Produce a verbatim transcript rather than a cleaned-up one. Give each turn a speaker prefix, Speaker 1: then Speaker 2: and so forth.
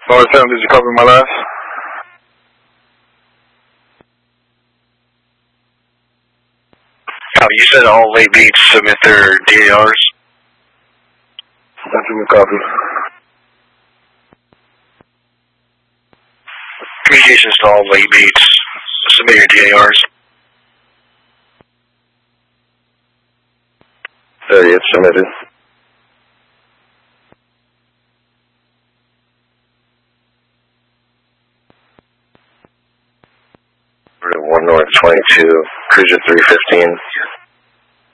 Speaker 1: North seven, did you copy my last?
Speaker 2: Oh, you said all late beats submit their D A Rs?
Speaker 1: That's a good copy.
Speaker 2: Communications to all late beats. Submit your D A Rs.
Speaker 1: thirtieth submitted.
Speaker 2: one North twenty-two, Cruiser three fifteen.